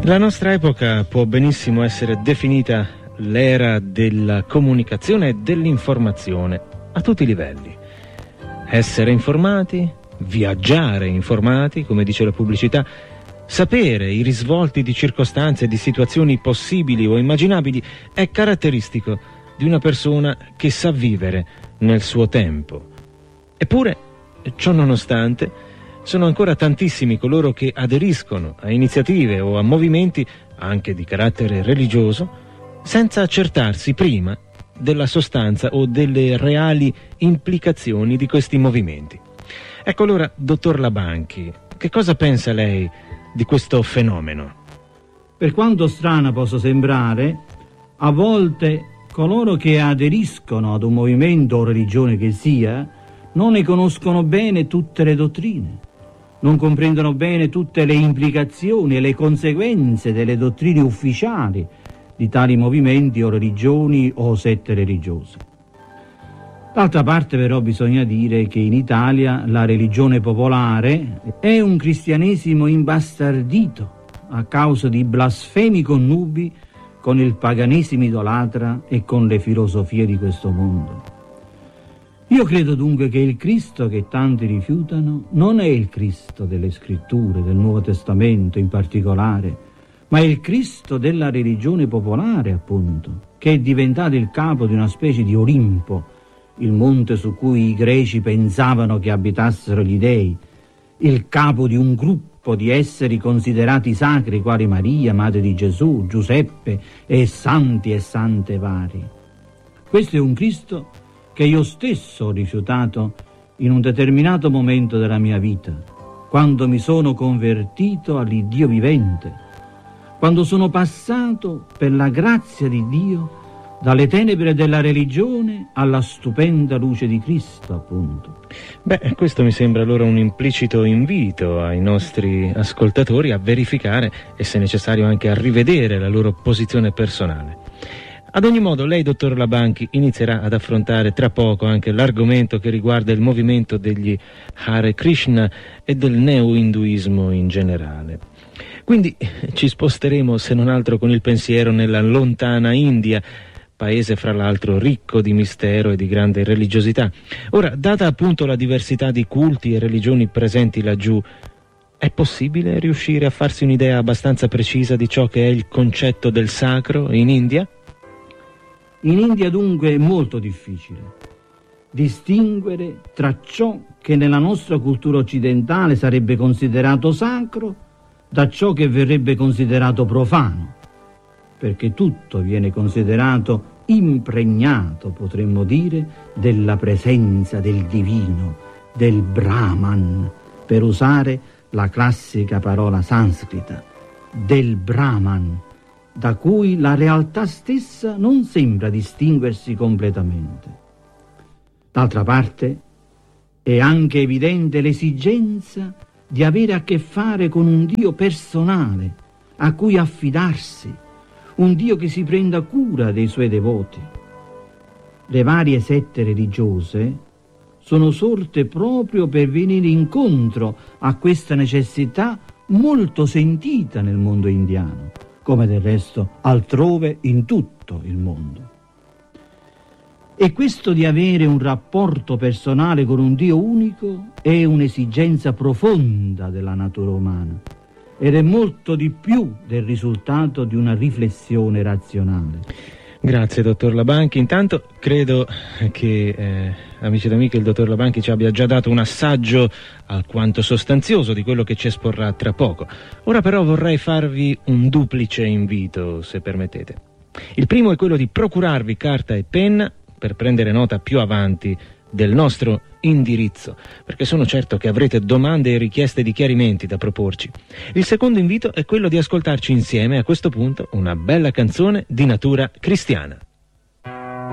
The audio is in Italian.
La nostra epoca può benissimo essere definita l'era della comunicazione e dell'informazione a tutti i livelli. Essere informati, viaggiare informati, come dice la pubblicità, sapere i risvolti di circostanze e di situazioni possibili o immaginabili è caratteristico di una persona che sa vivere nel suo tempo. Eppure, ciò nonostante, sono ancora tantissimi coloro che aderiscono a iniziative o a movimenti, anche di carattere religioso, senza accertarsi prima della sostanza o delle reali implicazioni di questi movimenti. Ecco allora, dottor Labanchi, che cosa pensa lei di questo fenomeno? Per quanto strana possa sembrare, a volte coloro che aderiscono ad un movimento o religione che sia, non ne conoscono bene tutte le dottrine, non comprendono bene tutte le implicazioni e le conseguenze delle dottrine ufficiali di tali movimenti o religioni o sette religiose. D'altra parte però bisogna dire che in Italia la religione popolare è un cristianesimo imbastardito a causa di blasfemi connubi con il paganesimo idolatra e con le filosofie di questo mondo. Io credo dunque che il Cristo che tanti rifiutano non è il Cristo delle Scritture, del Nuovo Testamento in particolare, ma è il Cristo della religione popolare, appunto, che è diventato il capo di una specie di Olimpo, il monte su cui i greci pensavano che abitassero gli dei, il capo di un gruppo di esseri considerati sacri quali Maria, madre di Gesù, Giuseppe e santi e sante vari. Questo è un Cristo che io stesso ho rifiutato in un determinato momento della mia vita, quando mi sono convertito all'Iddio vivente, quando sono passato per la grazia di Dio dalle tenebre della religione alla stupenda luce di Cristo, appunto. Questo mi sembra allora un implicito invito ai nostri ascoltatori a verificare e, se necessario, anche a rivedere la loro posizione personale. Ad ogni modo, lei, dottor Labanchi, inizierà ad affrontare tra poco anche l'argomento che riguarda il movimento degli Hare Krishna e del neo-induismo in generale. Quindi ci sposteremo, se non altro, con il pensiero nella lontana India, paese fra l'altro ricco di mistero e di grande religiosità. Ora, data appunto la diversità di culti e religioni presenti laggiù, è possibile riuscire a farsi un'idea abbastanza precisa di ciò che è il concetto del sacro in India? In India dunque è molto difficile distinguere tra ciò che nella nostra cultura occidentale sarebbe considerato sacro da ciò che verrebbe considerato profano, perché tutto viene considerato impregnato, potremmo dire, della presenza del divino, del Brahman, per usare la classica parola sanscrita, del Brahman, da cui la realtà stessa non sembra distinguersi completamente. D'altra parte, è anche evidente l'esigenza di avere a che fare con un Dio personale, a cui affidarsi, un Dio che si prenda cura dei suoi devoti. Le varie sette religiose sono sorte proprio per venire incontro a questa necessità molto sentita nel mondo indiano, come del resto altrove in tutto il mondo. E questo di avere un rapporto personale con un Dio unico è un'esigenza profonda della natura umana ed è molto di più del risultato di una riflessione razionale. Grazie, dottor Labanchi. Intanto credo che, amici ed amiche, il dottor Labanchi ci abbia già dato un assaggio alquanto sostanzioso di quello che ci esporrà tra poco. Ora però vorrei farvi un duplice invito, se permettete. Il primo è quello di procurarvi carta e penna per prendere nota più avanti del nostro indirizzo, perché sono certo che avrete domande e richieste di chiarimenti da proporci. Il secondo invito è quello di ascoltarci insieme, a questo punto, una bella canzone di natura cristiana.